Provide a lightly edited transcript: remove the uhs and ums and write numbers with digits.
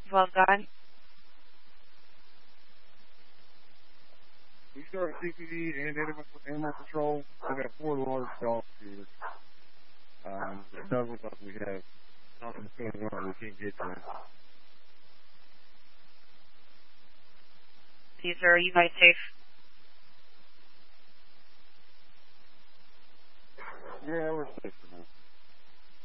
Well done. We start CPD and animal control. We got 4 large dogs here. It does look like we have something going on we can't get to. Caesar, are you guys safe? Yeah, we're safe.